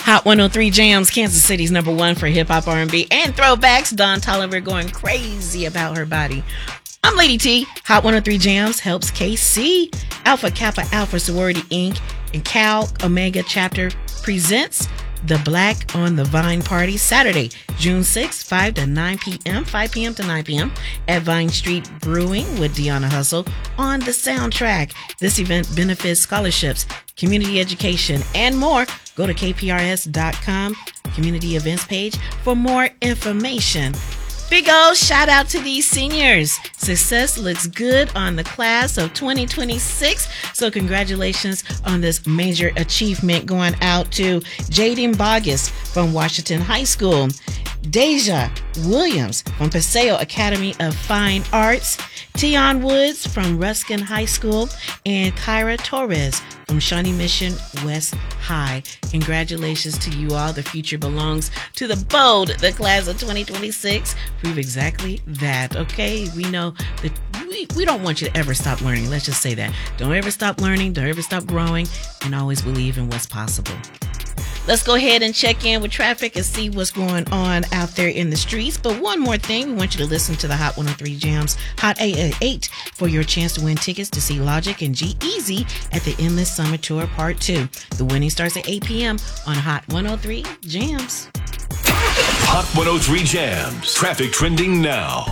Hot 103 Jams, Kansas City's number one for hip-hop, R&B, and throwbacks. Dawn Tolliver going crazy about her body. I'm Lady T. Hot 103 Jams helps KC, Alpha Kappa Alpha Sorority Inc., and Cal Omega Chapter presents the Black on the Vine Party, Saturday, June 6th, 5 to 9 p.m., 5 p.m. to 9 p.m. at Vine Street Brewing with Deanna Hustle on the soundtrack. This event benefits scholarships, community education, and more. Go to kprs.com, community events page, for more information. Big old shout out to these seniors. Success looks good on the class of 2026. So congratulations on this major achievement going out to Jaden Bogus from Washington High School, Deja Williams from Paseo Academy of Fine Arts, Tion Woods from Ruskin High School, and Kyra Torres from Shawnee Mission West High. Congratulations to you all. The future belongs to the bold. The class of 2026 prove exactly that. Okay, we know that we don't want you to ever stop learning. Let's just say that. Don't ever stop learning. Don't ever stop growing, and always believe in what's possible. Let's go ahead and check in with traffic and see what's going on out there in the streets. But one more thing, we want you to listen to the Hot 103 Jams Hot 888 for your chance to win tickets to see Logic and G-Eazy at the Endless Summer Tour Part 2. The winning starts at 8 p.m. on Hot 103 Jams. Hot 103 Jams. Traffic trending now.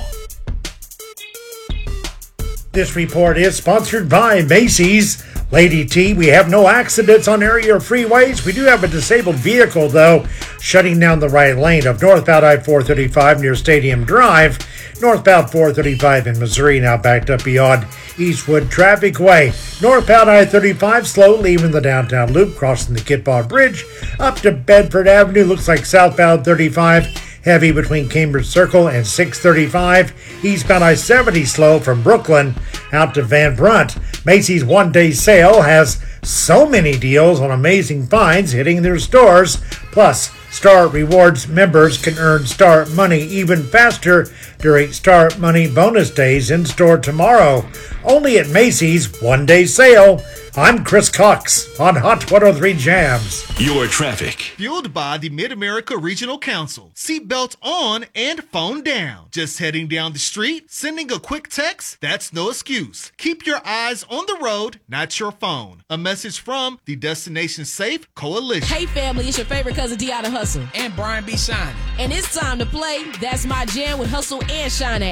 This report is sponsored by Macy's. Lady T, we have no accidents on area freeways. We do have a disabled vehicle, though, shutting down the right lane of northbound I-435 near Stadium Drive. Northbound 435 in Missouri now backed up beyond Eastwood Traffic Way. Northbound I-35 slow, leaving the downtown loop, crossing the Kitbaugh Bridge up to Bedford Avenue. Looks like southbound 35 heavy between Cambridge Circle and 635. Eastbound I-70 slow from Brooklyn out to Van Brunt. Macy's one-day sale has so many deals on amazing finds hitting their stores. Plus, Star Rewards members can earn Star Money even faster during Star Money bonus days in store tomorrow. Only at Macy's one-day sale. I'm Chris Cox on Hot 103 Jams. Your traffic. Fueled by the Mid-America Regional Council. Seatbelts on and phone down. Just heading down the street, sending a quick text? That's no excuse. Keep your eyes on the road, not your phone. A message from the Destination Safe Coalition. Hey family, it's your favorite cousin Deanna Hustle. And Brian B. Shine. And it's time to play That's My Jam with Hustle and Shine